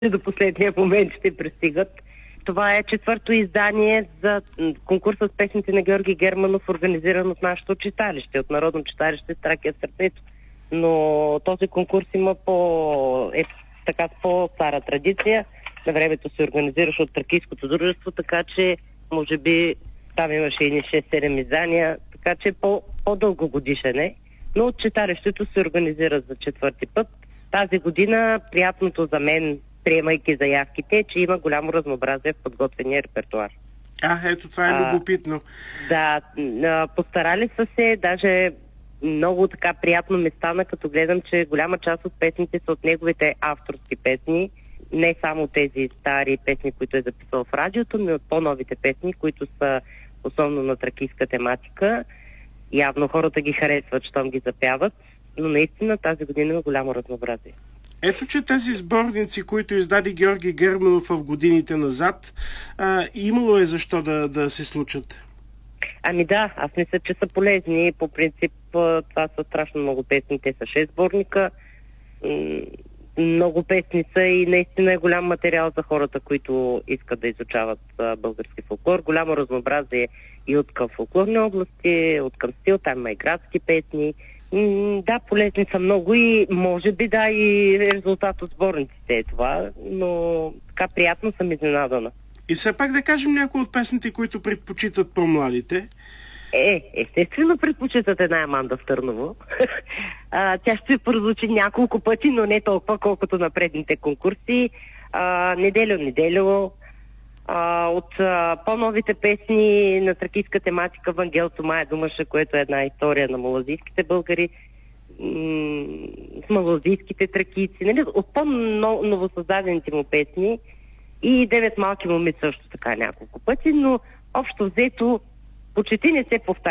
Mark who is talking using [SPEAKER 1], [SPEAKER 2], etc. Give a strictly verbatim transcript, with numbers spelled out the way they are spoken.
[SPEAKER 1] до последния момент ще пристигат. Това е четвърто издание за конкурса с песните на Георги Германов, организиран от нашето читалище, от Народно читалище Тракия сърцето. Но този конкурс има по, е, така, по-стара традиция. На времето се организираше от Тракийското дружество, така че може би там имаше и шест-седем издания, така че по, по-дългогодишен е. Но от читалището се организира за четвърти път. Тази година приятното за мен, приемайки заявките, че има голямо разнообразие в подготвения репертуар.
[SPEAKER 2] А, ето това е а, любопитно.
[SPEAKER 1] Да, постарали са се, даже много така приятно ми стана, като гледам, че голяма част от песните са от неговите авторски песни, не само тези стари песни, които е записал в радиото, но и от по-новите песни, които са основно на тракийска тематика. Явно хората ги харесват, щом ги запяват, но наистина тази година има голямо разнообразие.
[SPEAKER 2] Ето, че тези сборници, които издаде Георги Германов в годините назад, а, имало е защо да, да се случат.
[SPEAKER 1] Ами да, аз мисля, че са полезни. По принцип това са страшно много песни. Те са шест сборника. Много песни са и наистина е голям материал за хората, които искат да изучават български фолклор. Голямо разнообразие и от към фолклорни области, от към стил, там има и градски песни. Да, полезни са много и може би да и резултат от сборниците е това, но така приятно съм изненадана.
[SPEAKER 2] И все пак да кажем някои от песните, които предпочитат по-младите.
[SPEAKER 1] Е, естествено предпочитат една Аманда в Търново. а, тя ще прозвучи няколко пъти, но не толкова, колкото на предните конкурси. А, неделю, неделю. А, от а, по-новите песни на тракийска тематика Вангел Томая Думаша, което е една история на малазийските българи, м- с малазийските тракийци, нали? От по-новосъздадените му песни и Девет малки моми също така няколко пъти, но общо взето почти не се повтаря.